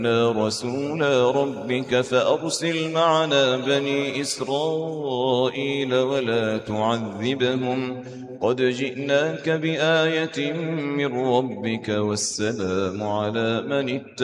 رسول ربك فأرسل معنا بني إسرائيل ولا تعذبهم قد جئناك بآية من ربك والسلام على من اتبع